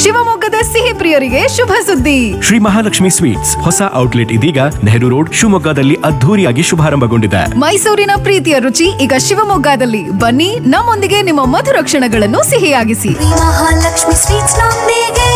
ಶಿವಮೊಗ್ಗದ ಸಿಹಿ ಪ್ರಿಯರಿಗೆ ಶುಭ ಸುದ್ದಿ. ಶ್ರೀ ಮಹಾಲಕ್ಷ್ಮಿ ಸ್ವೀಟ್ಸ್ ಹೊಸ ಔಟ್ಲೆಟ್ ಇದೀಗ ನೆಹರು ರೋಡ್ ಶಿವಮೊಗ್ಗದಲ್ಲಿ ಅದ್ಧೂರಿಯಾಗಿ ಶುಭಾರಂಭಗೊಂಡಿದೆ. ಮೈಸೂರಿನ ಪ್ರೀತಿಯ ರುಚಿ ಈಗ ಶಿವಮೊಗ್ಗದಲ್ಲಿ. ಬನ್ನಿ, ನಮ್ಮೊಂದಿಗೆ ನಿಮ್ಮ ಮಧುರ ಕ್ಷಣಗಳನ್ನು ಸಿಹಿಯಾಗಿಸಿ. ಮಹಾಲಕ್ಷ್ಮಿ ಸ್ವೀಟ್ಸ್ ನೊಂದಿಗೆ.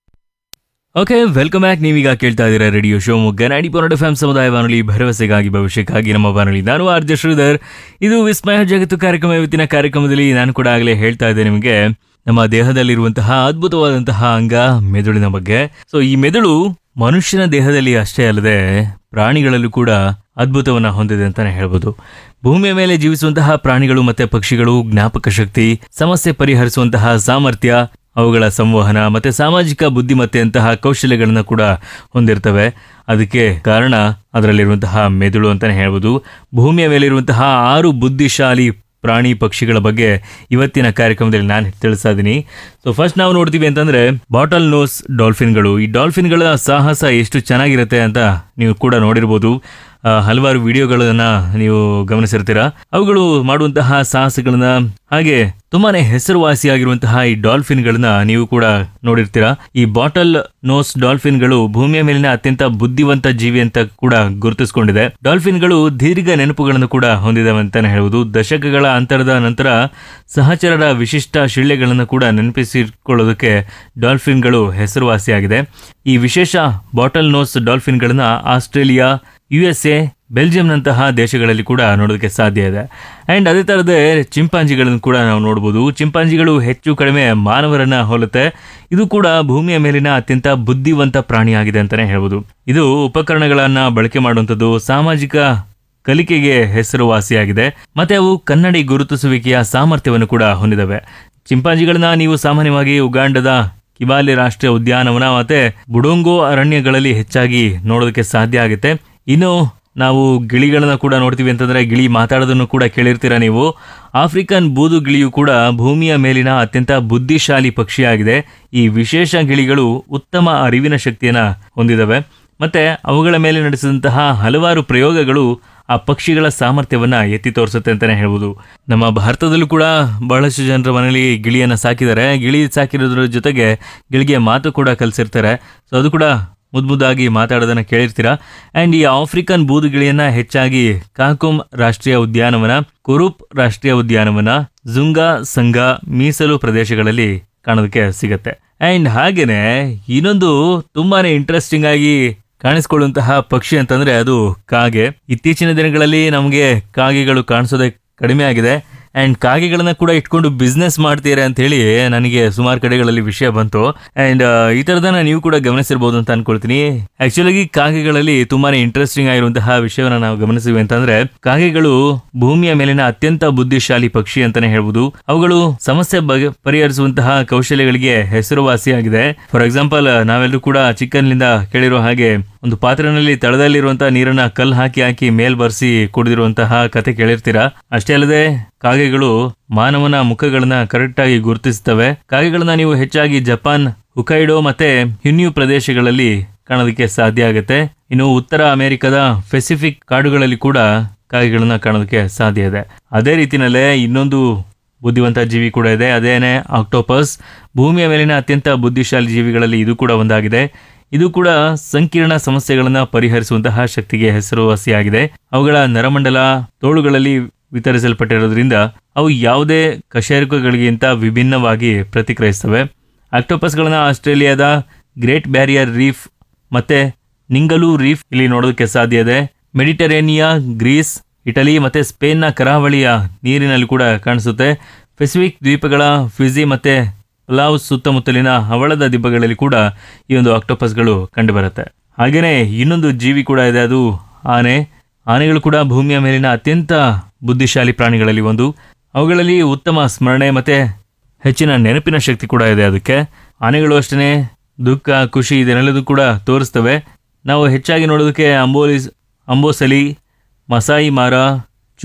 Okay, welcome back. ನೀವೀಗ ಕೇಳ್ತಾ ಇದ್ದೀರಾ ರೇಡಿಯೋ ಶಿವಮೊಗ್ಗ 90.4 FM ಸಮುದಾಯ ಬಾನುಲಿ, ಭರವಸೆಗಾಗಿ ಭವಿಷ್ಯಕ್ಕಾಗಿ ನಮ್ಮ ಬಾನುಲಿ. ನಾನು ಆರ್ಜೆ ಶ್ರೀಧರ್. ಇದು ವಿಸ್ಮಯ ಜಗತ್ತು ಕಾರ್ಯಕ್ರಮ. ಇವತ್ತಿನ ಕಾರ್ಯಕ್ರಮದಲ್ಲಿ ನಾನು ಕೂಡ ಆಗಲೇ ಹೇಳ್ತಾ ಇದ್ದೆ ನಿಮಗೆ ನಮ್ಮ ದೇಹದಲ್ಲಿರುವಂತಹ ಅದ್ಭುತವಾದಂತಹ ಅಂಗ ಮೆದುಳಿನ ಬಗ್ಗೆ. ಸೊ ಈ ಮೆದುಳು ಮನುಷ್ಯನ ದೇಹದಲ್ಲಿ ಅಷ್ಟೇ ಅಲ್ಲದೆ ಪ್ರಾಣಿಗಳಲ್ಲೂ ಕೂಡ ಅದ್ಭುತವನ್ನ ಹೊಂದಿದೆ ಅಂತಾನೆ ಹೇಳ್ಬೋದು. ಭೂಮಿಯ ಮೇಲೆ ಜೀವಿಸುವಂತಹ ಪ್ರಾಣಿಗಳು ಮತ್ತೆ ಪಕ್ಷಿಗಳು ಜ್ಞಾಪಕ ಶಕ್ತಿ, ಸಮಸ್ಯೆ ಪರಿಹರಿಸುವಂತಹ ಸಾಮರ್ಥ್ಯ, ಅವುಗಳ ಸಂವಹನ ಮತ್ತೆ ಸಾಮಾಜಿಕ ಬುದ್ಧಿಮತ್ತೆಯಂತಹ ಕೌಶಲ್ಯಗಳನ್ನ ಕೂಡ ಹೊಂದಿರ್ತವೆ. ಅದಕ್ಕೆ ಕಾರಣ ಅದರಲ್ಲಿರುವಂತಹ ಮೆದುಳು ಅಂತಾನೆ ಹೇಳ್ಬೋದು. ಭೂಮಿಯ ಮೇಲಿರುವಂತಹ 6 ಬುದ್ಧಿಶಾಲಿ ಪ್ರಾಣಿ ಪಕ್ಷಿಗಳ ಬಗ್ಗೆ ಇವತ್ತಿನ ಕಾರ್ಯಕ್ರಮದಲ್ಲಿ ನಾನು ತಿಳಿಸ್ತಾ ಇದ್ದೀನಿ. ಸೊ ಫಸ್ಟ್ ನಾವು ನೋಡ್ತೀವಿ ಅಂತಂದ್ರೆ ಬಾಟಲ್ ನೋಸ್ ಡಾಲ್ಫಿನ್ಗಳು. ಈ ಡಾಲ್ಫಿನ್ಗಳ ಸಾಹಸ ಎಷ್ಟು ಚೆನ್ನಾಗಿರುತ್ತೆ ಅಂತ ನೀವು ಕೂಡ ನೋಡಿರ್ಬೋದು. ಹಲವಾರು ವಿಡಿಯೋಗಳನ್ನ ನೀವು ಗಮನಿಸಿರ್ತೀರಾ. ಅವುಗಳು ಮಾಡುವಂತಹ ಸಾಹಸಗಳನ್ನ, ಹಾಗೆ ತುಂಬಾನೇ ಹೆಸರುವಾಸಿಯಾಗಿರುವಂತಹ ಈ ಡಾಲ್ಫಿನ್ಗಳನ್ನ ನೀವು ಕೂಡ ನೋಡಿರ್ತೀರಾ. ಈ ಬಾಟಲ್ ನೋಸ್ ಡಾಲ್ಫಿನ್ಗಳು ಭೂಮಿಯ ಮೇಲಿನ ಅತ್ಯಂತ ಬುದ್ಧಿವಂತ ಜೀವಿ ಅಂತ ಕೂಡ ಗುರುತಿಸಿಕೊಂಡಿದೆ. ಡಾಲ್ಫಿನ್ಗಳು ದೀರ್ಘ ನೆನಪುಗಳನ್ನು ಕೂಡ ಹೊಂದಿದವೆ ಅಂತಾನೆ ಹೇಳುವುದು. ದಶಕಗಳ ಅಂತರದ ನಂತರ ಸಹಚರರ ವಿಶಿಷ್ಟ ಶಿಳ್ಳೆಗಳನ್ನು ಕೂಡ ನೆನಪಿಸಿಕೊಳ್ಳೋದಕ್ಕೆ ಡಾಲ್ಫಿನ್ಗಳು ಹೆಸರುವಾಸಿಯಾಗಿದೆ. ಈ ವಿಶೇಷ ಬಾಟಲ್ ನೋಸ್ ಡಾಲ್ಫಿನ್ಗಳನ್ನ ಆಸ್ಟ್ರೇಲಿಯಾ, USA, ಬೆಲ್ಜಿಯಂನಂತಹ ದೇಶಗಳಲ್ಲಿ ಕೂಡ ನೋಡೋದಕ್ಕೆ ಸಾಧ್ಯ ಇದೆ. ಆ್ಯಂಡ್ ಅದೇ ಥರದೇ ಚಿಂಪಾಂಜಿಗಳನ್ನು ಕೂಡ ನಾವು ನೋಡ್ಬೋದು. ಚಿಂಪಾಂಜಿಗಳು ಹೆಚ್ಚು ಕಡಿಮೆ ಮಾನವರನ್ನ ಹೋಲುತ್ತೆ. ಇದು ಕೂಡ ಭೂಮಿಯ ಮೇಲಿನ ಅತ್ಯಂತ ಬುದ್ಧಿವಂತ ಪ್ರಾಣಿಯಾಗಿದೆ ಅಂತಲೇ ಹೇಳ್ಬೋದು. ಇದು ಉಪಕರಣಗಳನ್ನು ಬಳಕೆ ಮಾಡುವಂಥದ್ದು, ಸಾಮಾಜಿಕ ಕಲಿಕೆಗೆ ಹೆಸರುವಾಸಿಯಾಗಿದೆ, ಮತ್ತೆ ಅವು ಕನ್ನಡಿ ಗುರುತಿಸುವಿಕೆಯ ಸಾಮರ್ಥ್ಯವನ್ನು ಕೂಡ ಹೊಂದಿದವೆ. ಚಿಂಪಾಂಜಿಗಳನ್ನ ನೀವು ಸಾಮಾನ್ಯವಾಗಿ ಉಗಾಂಡದ ಕಿಬಾಲೆ ರಾಷ್ಟ್ರೀಯ ಉದ್ಯಾನವನ ಮತ್ತೆ ಬುಡೋಂಗೋ ಅರಣ್ಯಗಳಲ್ಲಿ ಹೆಚ್ಚಾಗಿ ನೋಡೋದಕ್ಕೆ ಸಾಧ್ಯ ಆಗುತ್ತೆ. ಇನ್ನು ನಾವು ಗಿಳಿಗಳನ್ನ ಕೂಡ ನೋಡ್ತೀವಿ ಅಂತಂದ್ರೆ, ಗಿಳಿ ಮಾತಾಡೋದನ್ನು ಕೂಡ ಕೇಳಿರ್ತೀರಾ ನೀವು. ಆಫ್ರಿಕನ್ ಬೂದು ಗಿಳಿಯು ಕೂಡ ಭೂಮಿಯ ಮೇಲಿನ ಅತ್ಯಂತ ಬುದ್ಧಿಶಾಲಿ ಪಕ್ಷಿಯಾಗಿದೆ. ಈ ವಿಶೇಷ ಗಿಳಿಗಳು ಉತ್ತಮ ಅರಿವಿನ ಶಕ್ತಿಯನ್ನ ಹೊಂದಿದವೆ, ಮತ್ತೆ ಅವುಗಳ ಮೇಲೆ ನಡೆಸಿದಂತಹ ಹಲವಾರು ಪ್ರಯೋಗಗಳು ಆ ಪಕ್ಷಿಗಳ ಸಾಮರ್ಥ್ಯವನ್ನ ಎತ್ತಿ ತೋರಿಸುತ್ತೆ ಅಂತಾನೆ ಹೇಳ್ಬೋದು. ನಮ್ಮ ಭಾರತದಲ್ಲೂ ಕೂಡ ಬಹಳಷ್ಟು ಜನರ ಮನೆಯಲ್ಲಿ ಗಿಳಿಯನ್ನ ಸಾಕಿದ್ದಾರೆ. ಗಿಳಿ ಸಾಕಿರೋದ್ರ ಜೊತೆಗೆ ಗಿಳಿಗೆ ಮಾತು ಕೂಡ ಕಲಿಸಿರ್ತಾರೆ. ಸೊ ಅದು ಕೂಡ ಮುದ್ದಾಗಿ ಮಾತಾಡೋದನ್ನ ಕೇಳಿರ್ತೀರಾ. ಆ್ಯಂಡ್ ಈ ಆಫ್ರಿಕನ್ ಬೂದು ಗಿಳಿಯನ್ನ ಹೆಚ್ಚಾಗಿ ಕಾಕುಮ್ ರಾಷ್ಟ್ರೀಯ ಉದ್ಯಾನವನ, ಕುರುಪ್ ರಾಷ್ಟ್ರೀಯ ಉದ್ಯಾನವನ, ಜುಂಗಾ ಸಂಘ ಮೀಸಲು ಪ್ರದೇಶಗಳಲ್ಲಿ ಕಾಣೋದಕ್ಕೆ ಸಿಗತ್ತೆ. ಆ್ಯಂಡ್ ಹಾಗೇನೆ ಇನ್ನೊಂದು ತುಂಬಾನೇ ಇಂಟ್ರೆಸ್ಟಿಂಗ್ ಆಗಿ ಕಾಣಿಸ್ಕೊಳ್ಳುವಂತಹ ಪಕ್ಷಿ ಅಂತಂದ್ರೆ ಅದು ಕಾಗೆ. ಇತ್ತೀಚಿನ ದಿನಗಳಲ್ಲಿ ನಮಗೆ ಕಾಗೆಗಳು ಕಾಣಿಸೋದೇ ಕಡಿಮೆ ಆಗಿದೆ. ಆ್ಯಂಡ್ ಕಾಗೆಗಳನ್ನ ಕೂಡ ಇಟ್ಕೊಂಡು ಬಿಸ್ನೆಸ್ ಮಾಡ್ತೀರಾ ಅಂತ ಹೇಳಿ ನನಗೆ ಸುಮಾರು ಕಡೆಗಳಲ್ಲಿ ವಿಷಯ ಬಂತು. ಆ್ಯಂಡ್ ಈ ಥರದನ್ನ ನೀವು ಕೂಡ ಗಮನಿಸಿರ್ಬೋದು ಅಂತ ಅನ್ಕೊಳ್ತೀನಿ. ಆಕ್ಚುಲಾಗಿ ಕಾಗೆಗಳಲ್ಲಿ ತುಂಬಾನೇ ಇಂಟ್ರೆಸ್ಟಿಂಗ್ ಆಗಿರುವಂತಹ ವಿಷಯವನ್ನ ನಾವು ಗಮನಿಸಿದ್ವಿ ಅಂತಂದ್ರೆ, ಕಾಗೆಗಳು ಭೂಮಿಯ ಮೇಲಿನ ಅತ್ಯಂತ ಬುದ್ಧಿಶಾಲಿ ಪಕ್ಷಿ ಅಂತಾನೆ ಹೇಳ್ಬೋದು. ಅವುಗಳು ಸಮಸ್ಯೆ ಪರಿಹರಿಸುವಂತಹ ಕೌಶಲ್ಯಗಳಿಗೆ ಹೆಸರುವಾಸಿಯಾಗಿದೆ. ಫಾರ್ ಎಕ್ಸಾಂಪಲ್, ನಾವೆಲ್ಲರೂ ಕೂಡ ಚಿಕ್ಕನ್ನಿಂದ ಕೇಳಿರೋ ಹಾಗೆ ಒಂದು ಪಾತ್ರೆನಲ್ಲಿ ತಳದಲ್ಲಿರುವಂತಹ ನೀರನ್ನ ಕಲ್ಲು ಹಾಕಿ ಮೇಲ್ ಬರ್ಸಿ ಕುಡಿದಿರುವಂತಹ ಕತೆ ಕೇಳಿರ್ತೀರಾ. ಅಷ್ಟೇ ಅಲ್ಲದೆ ಕಾಗೆಗಳು ಮಾನವನ ಮುಖಗಳನ್ನ ಕರೆಕ್ಟ್ ಆಗಿ ಗುರುತಿಸುತ್ತವೆ. ಕಾಗೆಗಳನ್ನ ನೀವು ಹೆಚ್ಚಾಗಿ ಜಪಾನ್, ಹುಕೈಡೋ ಮತ್ತೆ ಹಿನ್ಯೂ ಪ್ರದೇಶಗಳಲ್ಲಿ ಕಾಣೋದಕ್ಕೆ ಸಾಧ್ಯ ಆಗುತ್ತೆ. ಇನ್ನು ಉತ್ತರ ಅಮೆರಿಕದ ಪೆಸಿಫಿಕ್ ಕಾಡುಗಳಲ್ಲಿ ಕೂಡ ಕಾಗೆಗಳನ್ನ ಕಾಣೋದಕ್ಕೆ ಸಾಧ್ಯ ಇದೆ. ಅದೇ ರೀತಿನಲ್ಲೇ ಇನ್ನೊಂದು ಬುದ್ಧಿವಂತ ಜೀವಿ ಕೂಡ ಇದೆ, ಅದೇನೆ ಆಕ್ಟೋಪಸ್. ಭೂಮಿಯ ಮೇಲಿನ ಅತ್ಯಂತ ಬುದ್ಧಿಶಾಲಿ ಜೀವಿಗಳಲ್ಲಿ ಇದು ಕೂಡ ಒಂದಾಗಿದೆ. ಇದು ಕೂಡ ಸಂಕೀರ್ಣ ಸಮಸ್ಯೆಗಳನ್ನ ಪರಿಹರಿಸುವಂತಹ ಶಕ್ತಿಗೆ ಹೆಸರುವಾಸಿಯಾಗಿದೆ. ಅವುಗಳ ನರಮಂಡಲ ತೋಳುಗಳಲ್ಲಿ ವಿತರಿಸಲ್ಪಟ್ಟಿರೋದ್ರಿಂದ ಅವು ಯಾವುದೇ ಕಶೇರುಕಗಳಿಗಿಂತ ವಿಭಿನ್ನವಾಗಿ ಪ್ರತಿಕ್ರಿಯಿಸ್ತವೆ. ಆಕ್ಟೋಪಸ್ಗಳನ್ನ ಆಸ್ಟ್ರೇಲಿಯಾದ ಗ್ರೇಟ್ ಬ್ಯಾರಿಯರ್ ರೀಫ್ ಮತ್ತೆ ನಿಂಗಲೂ ರೀಫ್ ಇಲ್ಲಿ ನೋಡೋದಕ್ಕೆ ಸಾಧ್ಯ ಇದೆ. ಮೆಡಿಟರೇನಿಯಾ, ಗ್ರೀಸ್, ಇಟಲಿ ಮತ್ತೆ ಸ್ಪೇನ್ನ ಕರಾವಳಿಯ ನೀರಿನಲ್ಲಿ ಕೂಡ ಕಾಣಿಸುತ್ತೆ. ಪೆಸಿಫಿಕ್ ದ್ವೀಪಗಳ ಫಿಜಿ ಮತ್ತೆ ಪಲಾವ್ ಸುತ್ತಮುತ್ತಲಿನ ಹವಳದ ದಿಬ್ಬಗಳಲ್ಲಿ ಕೂಡ ಈ ಒಂದು ಆಕ್ಟೋಪಸ್ಗಳು ಕಂಡುಬರುತ್ತೆ. ಹಾಗೆಯೇ ಇನ್ನೊಂದು ಜೀವಿ ಕೂಡ ಇದೆ, ಅದು ಆನೆ. ಆನೆಗಳು ಕೂಡ ಭೂಮಿಯ ಮೇಲಿನ ಅತ್ಯಂತ ಬುದ್ಧಿಶಾಲಿ ಪ್ರಾಣಿಗಳಲ್ಲಿ ಒಂದು. ಅವುಗಳಲ್ಲಿ ಉತ್ತಮ ಸ್ಮರಣೆ ಮತ್ತೆ ಹೆಚ್ಚಿನ ನೆನಪಿನ ಶಕ್ತಿ ಕೂಡ ಇದೆ. ಅದಕ್ಕೆ ಆನೆಗಳು ಅಷ್ಟೇ ದುಃಖ, ಖುಷಿ ಇದನ್ನೆಲ್ಲದೂ ಕೂಡ ತೋರಿಸ್ತವೆ. ನಾವು ಹೆಚ್ಚಾಗಿ ನೋಡೋದಕ್ಕೆ ಅಂಬೋಸಲಿ, ಮಸಾಯಿ ಮಾರ,